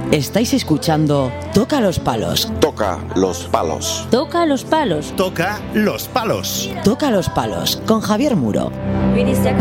Estáis escuchando Toca los palos. Toca los palos. Toca los palos. Toca los palos. Toca los palos con Javier Muro.